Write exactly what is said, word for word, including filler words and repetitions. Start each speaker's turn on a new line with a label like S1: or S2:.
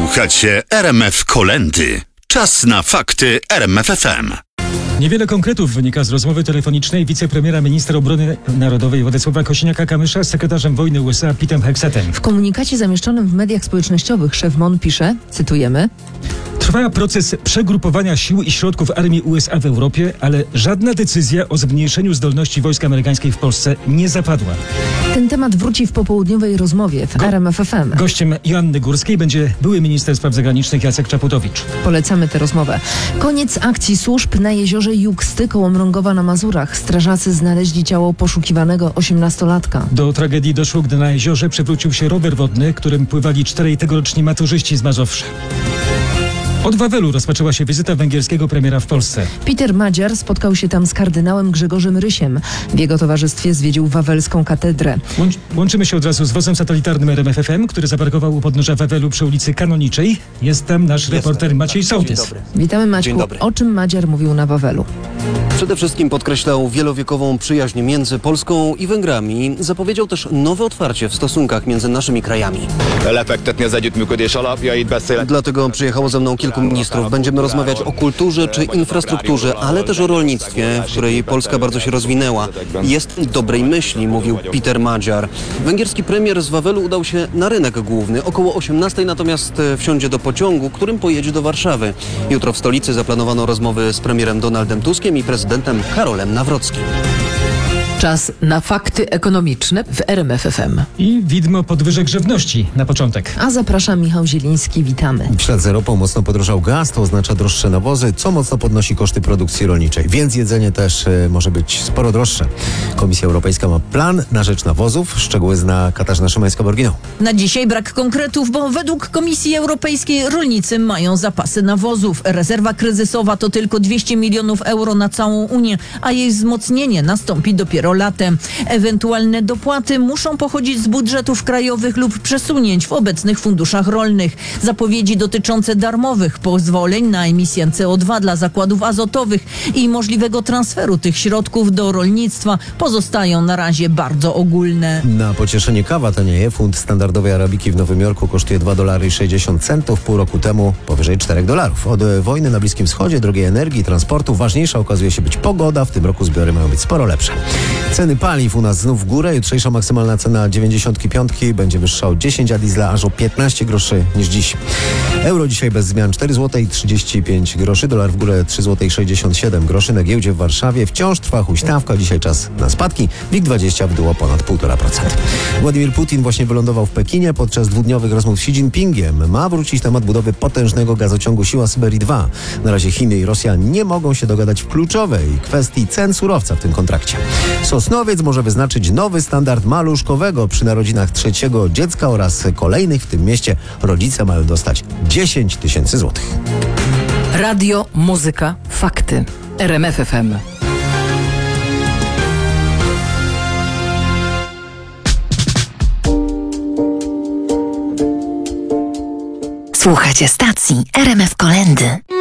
S1: Słuchacie R M F Kolędy. Czas na fakty R M F F M.
S2: Niewiele konkretów wynika z rozmowy telefonicznej wicepremiera ministra obrony narodowej Władysława Kosiniaka-Kamysza z sekretarzem wojny U S A Petem Hegsetem.
S3: W komunikacie zamieszczonym w mediach społecznościowych szef M O N pisze, cytujemy:
S2: Trwa proces przegrupowania sił i środków armii U S A w Europie, ale żadna decyzja o zmniejszeniu zdolności wojsk amerykańskich w Polsce nie zapadła.
S3: Ten temat wróci w popołudniowej rozmowie w
S2: Go-
S3: R M F F M.
S2: Gościem Joanny Górskiej będzie były minister spraw zagranicznych Jacek Czaputowicz.
S3: Polecamy tę rozmowę. Koniec akcji służb na jeziorze Juksty koło Mrągowa na Mazurach. Strażacy znaleźli ciało poszukiwanego osiemnastolatka.
S2: Do tragedii doszło, gdy na jeziorze przewrócił się rower wodny, którym pływali czterej tegoroczni maturzyści z Mazowsza. Od Wawelu rozpoczęła się wizyta węgierskiego premiera w Polsce.
S3: Peter Madziar spotkał się tam z kardynałem Grzegorzem Rysiem. W jego towarzystwie zwiedził wawelską katedrę.
S2: Łącz, łączymy się od razu z wozem satelitarnym R M F F M, który zaparkował u podnóża Wawelu przy ulicy Kanoniczej. Jest tam nasz
S4: Jestem,
S2: reporter Maciej
S4: tak.
S2: Sołtys.
S4: Dzień dobry.
S3: Witamy, Maćku.
S4: Dzień dobry.
S3: O czym Madziar mówił na Wawelu?
S4: Przede wszystkim podkreślał wielowiekową przyjaźń między Polską i Węgrami. Zapowiedział też nowe otwarcie w stosunkach między naszymi krajami.
S5: Lefektetni az együttműködés alapjait beszélni.
S4: Dlatego przyjechało ze mną kilku ministrów. Będziemy rozmawiać o kulturze czy infrastrukturze, ale też o rolnictwie, w której Polska bardzo się rozwinęła. Jest dobrej myśli, mówił Peter Madziar. Węgierski premier z Wawelu udał się na rynek główny. Około osiemnastej natomiast wsiądzie do pociągu, którym pojedzie do Warszawy. Jutro w stolicy zaplanowano rozmowy z premierem Donaldem Tuskiem i prezydentem Karolem Nawrockim.
S6: Czas na fakty ekonomiczne w R M F F M.
S2: I widmo podwyżek żywności na początek.
S3: A zaprasza Michał Zieliński. Witamy.
S7: W ślad z ropą mocno podrożał gaz, to oznacza droższe nawozy, co mocno podnosi koszty produkcji rolniczej, więc jedzenie też y, może być sporo droższe. Komisja Europejska ma plan na rzecz nawozów. Szczegóły zna Katarzyna Szymańska-Borginą.
S8: Na dzisiaj brak konkretów, bo według Komisji Europejskiej rolnicy mają zapasy nawozów. Rezerwa kryzysowa to tylko dwieście milionów euro na całą Unię, a jej wzmocnienie nastąpi dopiero latem. Ewentualne dopłaty muszą pochodzić z budżetów krajowych lub przesunięć w obecnych funduszach rolnych. Zapowiedzi dotyczące darmowych pozwoleń na emisję C O dwa dla zakładów azotowych i możliwego transferu tych środków do rolnictwa pozostają na razie bardzo ogólne.
S7: Na pocieszenie kawa tanieje. Funt standardowej arabiki w Nowym Jorku kosztuje dwa dolary i sześćdziesiąt centów. Pół roku temu powyżej czterech dolarów. Od wojny na Bliskim Wschodzie, drogiej energii i transportu ważniejsza okazuje się być pogoda. W tym roku zbiory mają być sporo lepsze. Ceny paliw u nas znów w górę. Jutrzejsza maksymalna cena dziewięćdziesiątki piątki będzie wyższa o dziesięć, a diesla aż o piętnaście groszy niż dziś. Euro dzisiaj bez zmian cztery złote i trzydzieści pięć groszy. Dolar w górę trzy złote i sześćdziesiąt siedem groszy. Na giełdzie w Warszawie wciąż trwa huśtawka. Dzisiaj czas na spadki. WIG dwadzieścia w dół o ponad półtora procent. Władimir Putin właśnie wylądował w Pekinie. Podczas dwudniowych rozmów z Xi Jinpingiem ma wrócić temat budowy potężnego gazociągu Siła Syberii dwa. Na razie Chiny i Rosja nie mogą się dogadać w kluczowej kwestii cen surowca w tym kontrakcie. Sosnowiec może wyznaczyć nowy standard maluszkowego przy narodzinach trzeciego dziecka oraz kolejnych w tym mieście. Rodzice mają dostać dziesięć tysięcy złotych.
S6: Radio, muzyka, fakty. R M F F M.
S9: Słuchacie stacji R M F Kolędy.